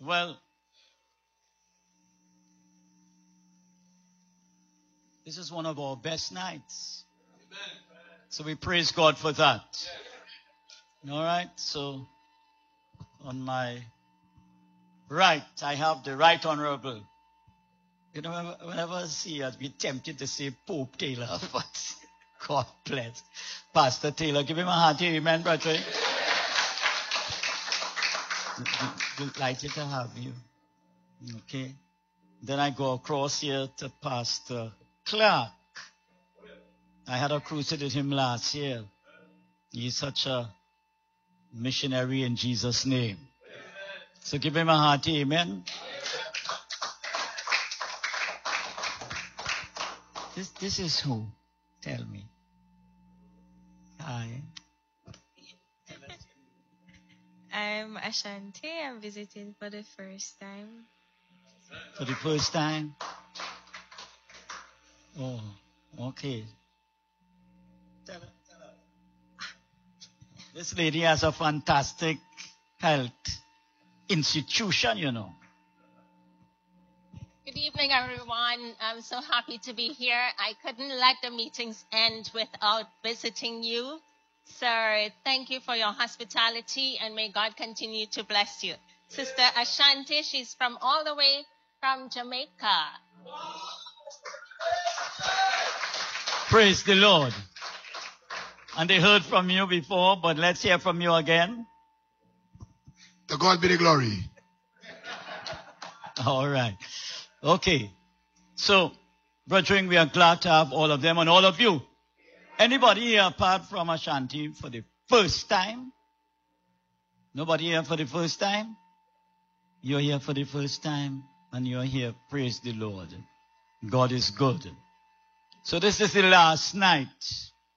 Well, this is one of our best nights. So we praise God for that. All right, so on my right, I have the Right Honorable. You know, whenever I see us, we're tempted to say Pope Taylor, but God bless. Pastor Taylor, give him a hearty amen, brother. Delighted to have you. Okay. Then I go across here to Pastor Clark. I had a crusade with him last year. He's such a missionary in Jesus' name. So give him a hearty amen. This is who? Tell me. Hi. I'm Ashanti. I'm visiting for the first time. For the first time? Oh, okay. Tell her. This lady has a fantastic health institution, you know. Good evening, everyone. I'm so happy to be here. I couldn't let the meetings end without visiting you. Sir, thank you for your hospitality, and may God continue to bless you. Sister Ashanti, she's from all the way from Jamaica. Praise the Lord. And they heard from you before, but let's hear from you again. To God be the glory. All right. Okay. So, brethren, we are glad to have all of them and all of you. Anybody here apart from Ashanti for the first time? Nobody here for the first time? You're here for the first time and you're here. Praise the Lord. God is good. So this is the last night